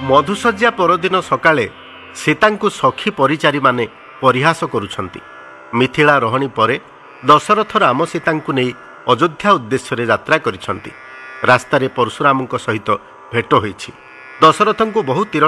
ମଧୁଶଯ୍ୟା ପରଦିନ ସକାଳେ ସୀତାଙ୍କୁ ସଖୀ ପରିଚାରୀମାନେ ପରିହାସ କରୁଛନ୍ତି। ମିଥିଳା ରହଣୀ ପରେ ଦଶରଥ ରାମ ସୀତାଙ୍କୁ ନେଇ ଅଯୋଧ୍ୟା ଉଦ୍ଦେଶ୍ୟରେ ଯାତ୍ରା କରିଛନ୍ତି। ରାସ୍ତାରେ ପରଶୁରାମଙ୍କ ସହିତ ଭେଟ ହୋଇଛି। ଦଶରଥଙ୍କୁ ବହୁ